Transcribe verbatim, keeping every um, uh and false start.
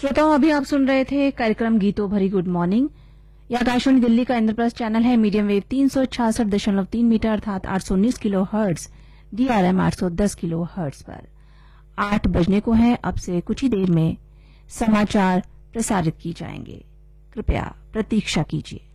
श्रोताओं, अभी आप सुन रहे थे कार्यक्रम गीतों भरी गुड मॉर्निंग। यह आकाशवाणी दिल्ली का इंद्रप्रस्थ चैनल है, मीडियम वेव तीन सौ छियासठ दशमलव तीन मीटर अर्थात आठ सौ उन्नीस किलो हर्ट्ज, डीआरएम आठ सौ दस किलो हर्ट्ज पर। आठ बजने को है, अब से कुछ ही देर में समाचार प्रसारित किए जाएंगे। कृपया प्रतीक्षा कीजिए।